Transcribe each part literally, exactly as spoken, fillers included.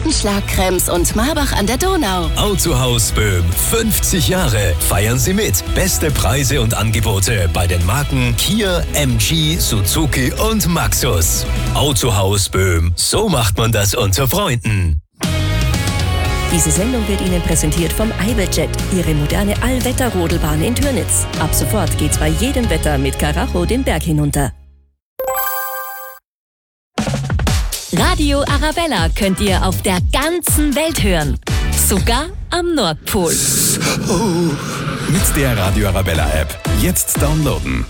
Seidenschlagcremes und Marbach an der Donau. Autohaus Böhm, fünfzig Jahre. Feiern Sie mit. Beste Preise und Angebote bei den Marken Kia, M G, Suzuki und Maxus. Autohaus Böhm, so macht man das unter Freunden. Diese Sendung wird Ihnen präsentiert vom iBudget, Ihre moderne Allwetter-Rodelbahn in Türnitz. Ab sofort geht's bei jedem Wetter mit Karacho den Berg hinunter. Radio Arabella könnt ihr auf der ganzen Welt hören. Sogar am Nordpol. Oh. Mit der Radio Arabella App. Jetzt downloaden.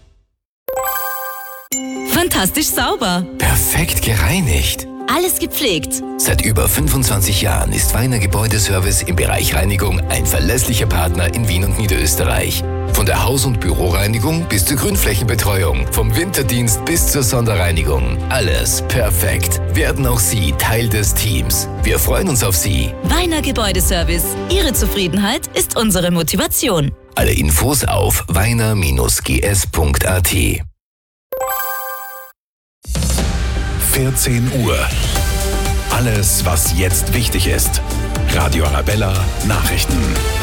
Fantastisch sauber. Perfekt gereinigt. Alles gepflegt. Seit über fünfundzwanzig Jahren ist Weiner Gebäudeservice im Bereich Reinigung ein verlässlicher Partner in Wien und Niederösterreich. Von der Haus- und Büroreinigung bis zur Grünflächenbetreuung, vom Winterdienst bis zur Sonderreinigung. Alles perfekt. Werden auch Sie Teil des Teams. Wir freuen uns auf Sie. Weiner Gebäudeservice. Ihre Zufriedenheit ist unsere Motivation. Alle Infos auf weiner Bindestrich g s punkt a t. vierzehn Uhr. Alles, was jetzt wichtig ist. Radio Arabella Nachrichten.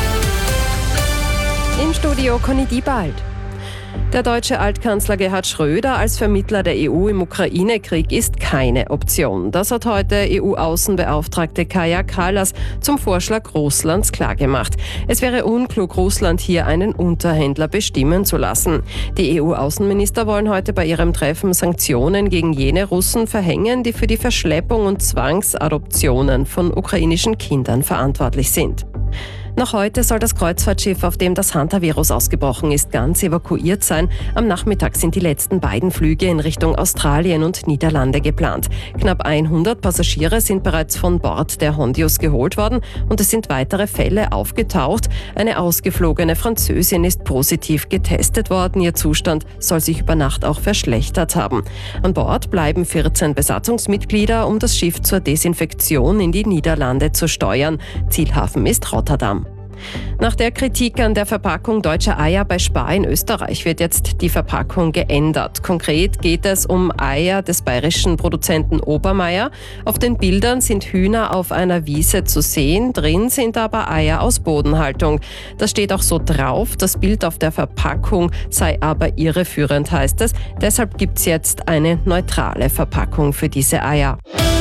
Im Studio Conny Diebald. Der deutsche Altkanzler Gerhard Schröder als Vermittler der E U im Ukraine-Krieg ist keine Option. Das hat heute E U-Außenbeauftragte Kaja Kallas zum Vorschlag Russlands klargemacht. Es wäre unklug, Russland hier einen Unterhändler bestimmen zu lassen. Die E U-Außenminister wollen heute bei ihrem Treffen Sanktionen gegen jene Russen verhängen, die für die Verschleppung und Zwangsadoptionen von ukrainischen Kindern verantwortlich sind. Noch heute soll das Kreuzfahrtschiff, auf dem das Hantavirus ausgebrochen ist, ganz evakuiert sein. Am Nachmittag sind die letzten beiden Flüge in Richtung Australien und Niederlande geplant. Knapp hundert Passagiere sind bereits von Bord der Hondius geholt worden und es sind weitere Fälle aufgetaucht. Eine ausgeflogene Französin ist positiv getestet worden. Ihr Zustand soll sich über Nacht auch verschlechtert haben. An Bord bleiben vierzehn Besatzungsmitglieder, um das Schiff zur Desinfektion in die Niederlande zu steuern. Zielhafen ist Rotterdam. Nach der Kritik an der Verpackung deutscher Eier bei Spar in Österreich wird jetzt die Verpackung geändert. Konkret geht es um Eier des bayerischen Produzenten Obermeier. Auf den Bildern sind Hühner auf einer Wiese zu sehen, drin sind aber Eier aus Bodenhaltung. Das steht auch so drauf, das Bild auf der Verpackung sei aber irreführend, heißt es. Deshalb gibt es jetzt eine neutrale Verpackung für diese Eier.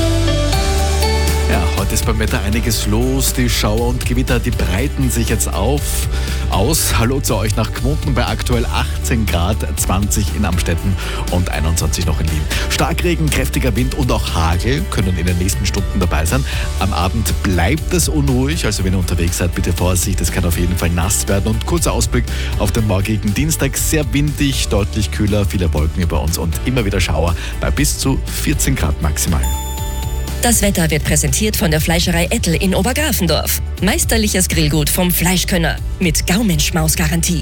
Ja, heute ist beim Wetter einiges los. Die Schauer und Gewitter, die breiten sich jetzt auf, aus. Hallo zu euch nach Gmunden bei aktuell achtzehn Grad, zwanzig in Amstetten und einundzwanzig noch in Wien. Starkregen, kräftiger Wind und auch Hagel können in den nächsten Stunden dabei sein. Am Abend bleibt es unruhig, also wenn ihr unterwegs seid, bitte Vorsicht. Es kann auf jeden Fall nass werden. Und kurzer Ausblick auf den morgigen Dienstag. Sehr windig, deutlich kühler, viele Wolken über uns und immer wieder Schauer bei bis zu vierzehn Grad maximal. Das Wetter wird präsentiert von der Fleischerei Ettel in Obergrafendorf. Meisterliches Grillgut vom Fleischkönner mit Gaumenschmaus-Garantie.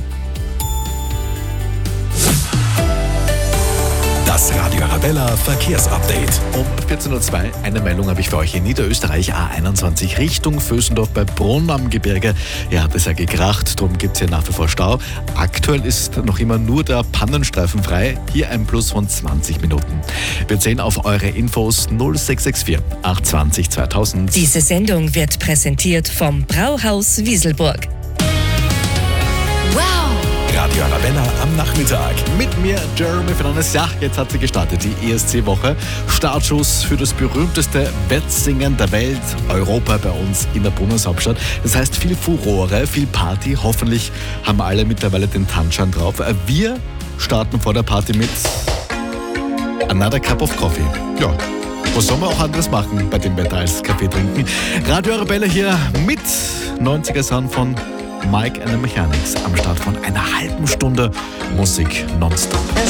Das Radio Arabella Verkehrsupdate. Um vierzehn Uhr zwei eine Meldung habe ich für euch in Niederösterreich A einundzwanzig Richtung Vösendorf bei Brunn am Gebirge. Hier hat es ja gekracht, darum gibt es hier nach wie vor Stau. Aktuell ist noch immer nur der Pannenstreifen frei. Hier ein Plus von zwanzig Minuten. Wir zählen auf eure Infos null sechs sechs vier acht zwei null zweitausend. Diese Sendung wird präsentiert vom Brauhaus Wieselburg. Radio Arabella am Nachmittag. Mit mir Jeremy Fernandes. Ja, jetzt hat sie gestartet, die E S C-Woche. Startschuss für das berühmteste Wettsingen der Welt, Europa bei uns in der Bundeshauptstadt. Das heißt viel Furore, viel Party. Hoffentlich haben alle mittlerweile den Tanzschein drauf. Wir starten vor der Party mit Another Cup of Coffee. Ja, was soll man auch anderes machen bei dem Wetter als Kaffee trinken? Radio Arabella hier mit neunziger Sound von Mike and the Mechanics am Start von einer halben Stunde Musik nonstop.